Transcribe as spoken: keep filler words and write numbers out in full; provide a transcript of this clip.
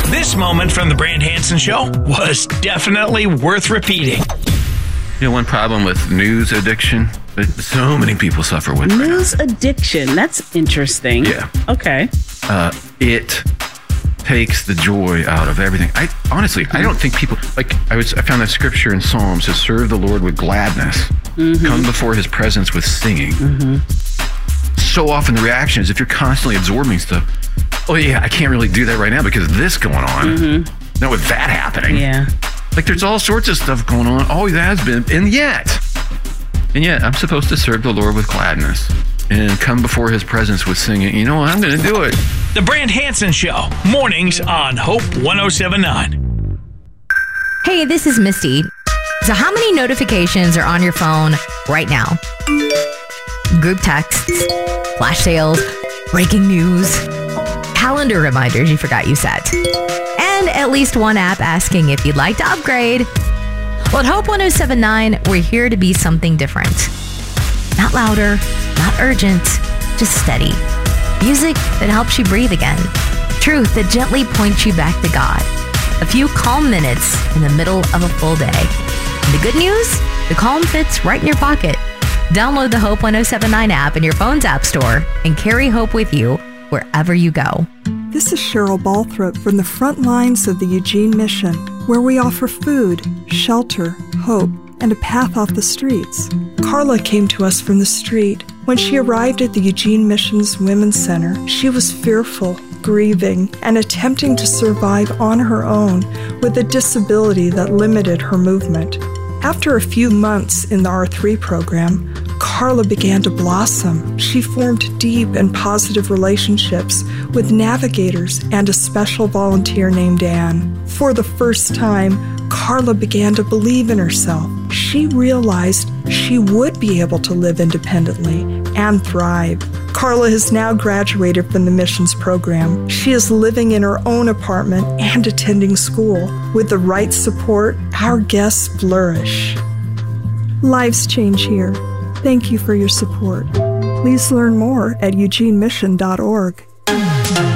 This moment from the Brand Hansen Show was definitely worth repeating. You know, one problem with news addiction that so many people suffer with. News right addiction. That's interesting. Yeah. Okay. Uh, it takes the joy out of everything. I honestly, mm-hmm. I don't think people like. I was. I found that scripture in Psalms to serve the Lord with gladness, mm-hmm. come before His presence with singing. Mm-hmm. So often the reaction is if you're constantly absorbing stuff. Oh yeah, I can't really do that right now because of this going on. Mm-hmm. Now with that happening. Yeah. Like there's all sorts of stuff going on, always has been, and yet, and yet I'm supposed to serve the Lord with gladness and come before His presence with singing. You know what? I'm going to do it. The Brand Hansen Show, mornings on Hope one oh seven nine. Hey, this is Misty. So how many notifications are on your phone right now? Group texts, flash sales, breaking news, calendar reminders you forgot you set. And at least one app asking if you'd like to upgrade. Well, at Hope one oh seven nine, we're here to be something different. Not louder, not urgent, just steady. Music that helps you breathe again. Truth that gently points you back to God. A few calm minutes in the middle of a full day. And the good news? The calm fits right in your pocket. Download the Hope one oh seven nine app in your phone's app store and carry Hope with you wherever you go. This is Cheryl Balthrop from the front lines of the Eugene Mission, where we offer food, shelter, hope, and a path off the streets. Carla came to us from the street. When she arrived at the Eugene Mission's Women's Center, she was fearful, grieving, and attempting to survive on her own with a disability that limited her movement. After a few months in the R three program, Carla began to blossom. She formed deep and positive relationships with navigators and a special volunteer named Anne. For the first time, Carla began to believe in herself. She realized she would be able to live independently and thrive. Carla has now graduated from the missions program. She is living in her own apartment and attending school. With the right support, our guests flourish. Lives change here. Thank you for your support. Please learn more at eugene mission dot org.